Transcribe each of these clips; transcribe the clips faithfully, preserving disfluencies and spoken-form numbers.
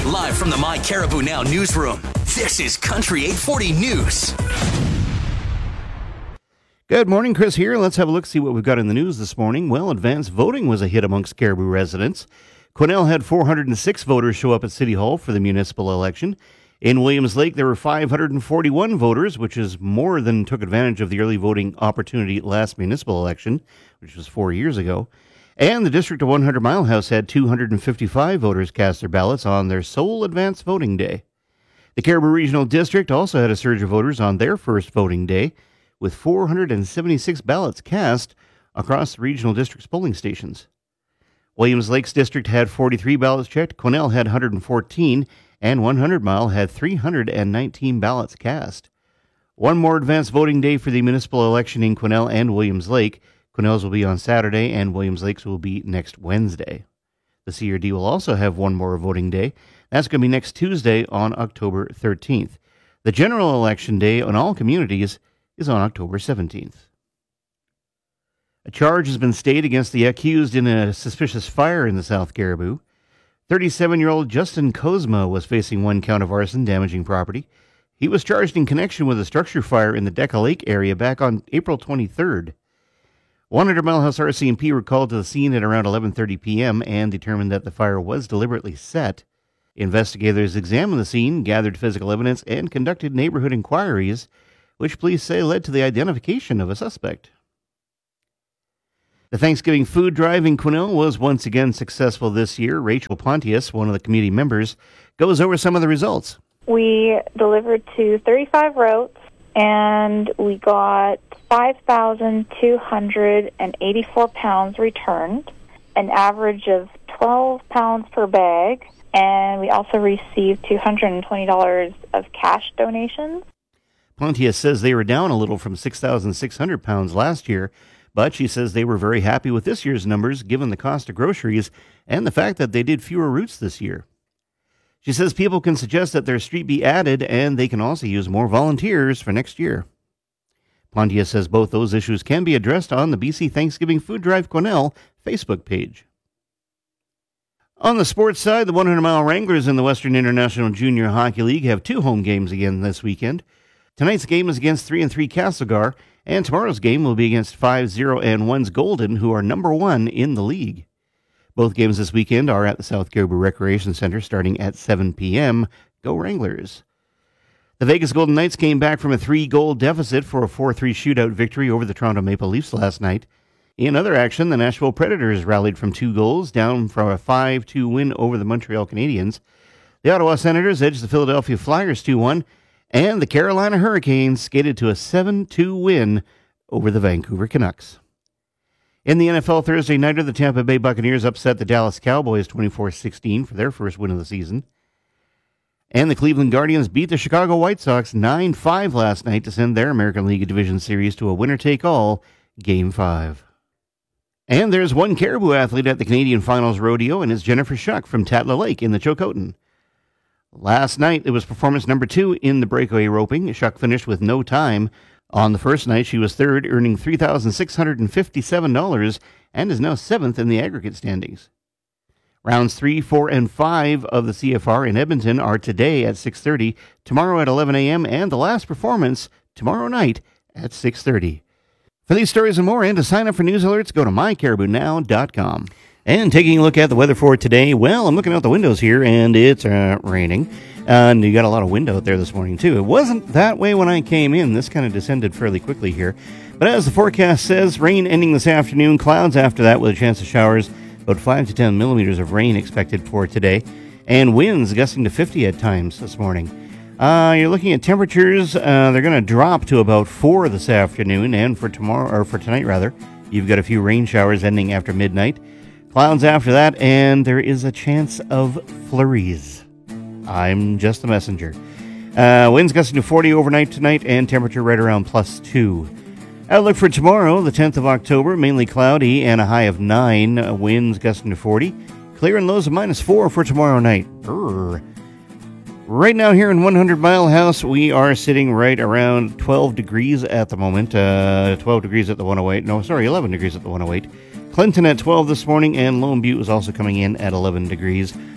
Live from the My Caribou Now newsroom, this is Country eight forty News. Good morning, Chris here. Let's have a look, see what we've got in the news this morning. Well, advanced voting was a hit amongst Caribou residents. Quesnel had four hundred six voters show up at City Hall for the municipal election. In Williams Lake, there were five hundred forty-one voters, which is more than took advantage of the early voting opportunity last municipal election, which was four years ago. And the district of one hundred Mile House had two hundred fifty-five voters cast their ballots on their sole advanced voting day. The Caribou Regional District also had a surge of voters on their first voting day, with four hundred seventy-six ballots cast across the regional district's polling stations. Williams Lake's district had forty-three ballots checked, Quesnel had one hundred fourteen, and one hundred Mile had three hundred nineteen ballots cast. One more advanced voting day for the municipal election in Quesnel and Williams Lake. Quesnel's will be on Saturday, and Williams Lake's will be next Wednesday. The C R D will also have one more voting day. That's going to be next Tuesday on October thirteenth. The general election day on all communities is on October seventeenth. A charge has been stayed against the accused in a suspicious fire in the South Caribou. thirty-seven-year-old Justin Kozma was facing one count of arson damaging property. He was charged in connection with a structure fire in the Deca Lake area back on April twenty-third. one hundred Mile House R C M P were called to the scene at around eleven thirty p.m. and determined that the fire was deliberately set. Investigators examined the scene, gathered physical evidence, and conducted neighborhood inquiries, which police say led to the identification of a suspect. The Thanksgiving food drive in Quesnel was once again successful this year. Rachel Pontius, one of the community members, goes over some of the results. We delivered to thirty-five routes, and we got five thousand two hundred eighty-four pounds returned, an average of twelve pounds per bag, and we also received two hundred twenty dollars of cash donations. Pontius says they were down a little from six thousand six hundred pounds last year, but she says they were very happy with this year's numbers given the cost of groceries and the fact that they did fewer routes this year. She says people can suggest that their street be added and they can also use more volunteers for next year. Pontius says both those issues can be addressed on the B C Thanksgiving Food Drive Quesnel Facebook page. On the sports side, the one hundred Mile Wranglers in the Western International Junior Hockey League have two home games again this weekend. Tonight's game is against three and three Castlegar, and tomorrow's game will be against five zero and one's Golden, who are number one in the league. Both games this weekend are at the South Caribou Recreation Center starting at seven p.m. Go Wranglers! The Vegas Golden Knights came back from a three-goal deficit for a four three shootout victory over the Toronto Maple Leafs last night. In other action, the Nashville Predators rallied from two goals down from a five two win over the Montreal Canadiens. The Ottawa Senators edged the Philadelphia Flyers two one, and the Carolina Hurricanes skated to a seven two win over the Vancouver Canucks. In the N F L Thursday nighter, the Tampa Bay Buccaneers upset the Dallas Cowboys twenty-four sixteen for their first win of the season. And the Cleveland Guardians beat the Chicago White Sox nine five last night to send their American League Division Series to a winner-take-all Game five. And there's one Caribou athlete at the Canadian Finals Rodeo, and it's Jennifer Shuck from Tatler Lake in the Chilcotin. Last night, it was performance number two in the breakaway roping. Shuck finished with no time. On the first night, she was third, earning three thousand six hundred fifty-seven dollars, and is now seventh in the aggregate standings. Rounds three, four, and five of the C F R in Edmonton are today at six thirty, tomorrow at eleven a.m., and the last performance tomorrow night at six thirty. For these stories and more, and to sign up for news alerts, go to my caribou now dot com. And taking a look at the weather for today, well, I'm looking out the windows here, and it's uh, raining. Uh, and you got a lot of wind out there this morning, too. It wasn't that way when I came in. This kind of descended fairly quickly here. But as the forecast says, rain ending this afternoon, clouds after that with a chance of showers, about five to ten millimeters of rain expected for today, and winds gusting to fifty at times this morning. Uh, you're looking at temperatures, uh, they're going to drop to about four this afternoon, and for tomorrow, or for tonight rather, you've got a few rain showers ending after midnight. Clouds after that, and there is a chance of flurries. I'm just the messenger. Uh, winds gusting to forty overnight tonight, and temperature right around plus two. Outlook for tomorrow, the tenth of October, mainly cloudy and a high of nine. Uh, winds gusting to forty. Clear and lows of minus four for tomorrow night. Brr. Right now here in one hundred Mile House, we are sitting right around twelve degrees at the moment. Uh, twelve degrees at the one oh eight. No, sorry, eleven degrees at the one oh eight. Clinton at twelve this morning, and Lone Butte was also coming in at eleven degrees.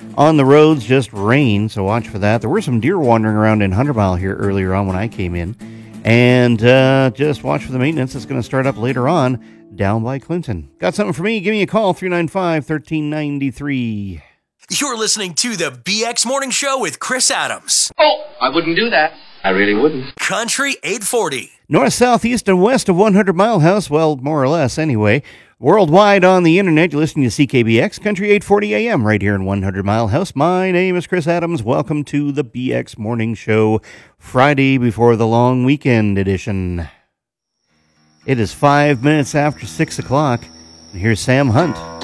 On the roads, just rain, so watch for that. There were some deer wandering around in Hundred Mile here earlier on when I came in. And uh, just watch for the maintenance. It's going to start up later on down by Clinton. Got something for me? Give me a call, three nine five, one three nine three. You're listening to the B X Morning Show with Chris Adams. Oh, I wouldn't do that. I really wouldn't. Country eight forty. North, south, east, and west of one hundred Mile House. Well, more or less, anyway. Worldwide on the internet, you're listening to C K B X, Country eight forty A M, right here in one hundred Mile House. My name is Chris Adams. Welcome to the B X Morning Show, Friday before the long weekend edition. It is five minutes after six o'clock, and here's Sam Hunt.